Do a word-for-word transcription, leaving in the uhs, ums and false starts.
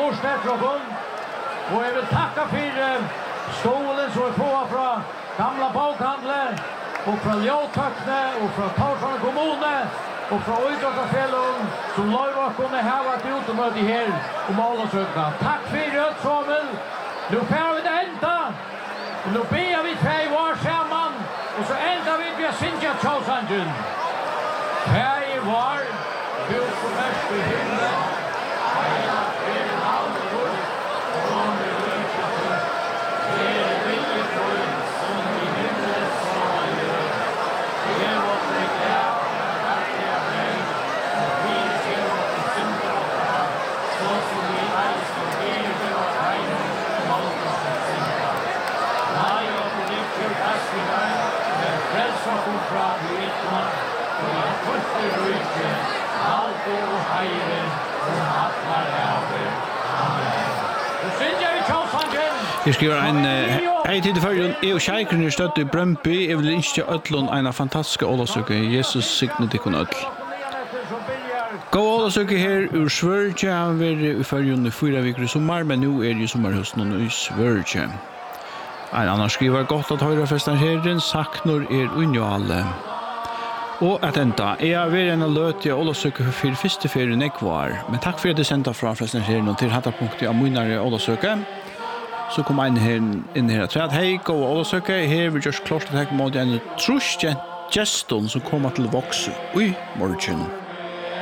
lortet från hon. Och jag vill tacka för stolen som vi får från gamla bokhandlar och från Ljótökne och från Torsson kommune och från Uidrottarfjällon som lovar att kunna ha varit utomöte här och Målåsökna. Tack för det, Samuel. Nu får vi det ända. Och nu ber vi färg var samman och så ändrar vi via Sintja Tjausangen. Färg var, du som mest i himlen, heja till halvor, och om vi lyckas, det är vilket ord som i himlen sa gör. Det är vårt riktiga, fattiga mig, och vi ser vårt syndare, så som vi älskar evig och hejning, måltas att synda. Nej, och på riktigt fastliga, men frälsa fortfra i vittman, och jag förstår rycket, allt och hejren, och hattar över. Amen. Och synd jag i Tjausangen. Jeg skriver en hei tid til førjen. Jeg og kjeikeren er støtt i Brømby. Jeg vil ikke ødlån en fantastiske ålesøke. Jesus signe til kun ødl. Gå ålesøke her ur Svørge. Jeg har vært i førjen i fyra viker i sommer, men nå er det sommerhøsten i Svørge. En annan skriver godt at høyrefesten herren saknor er unjale. Og at enda, jeg har vært en løt i ålesøke for første ferien jeg var. Men takk for at du sendte fra festen herren til hattarpunktet av munnare ålesøke. Så kom jeg inn her, inn her og hei, gå og ålesøke. Her vil jeg klart at jeg måtte en trusje gesten som kommer til å vokse i morgen.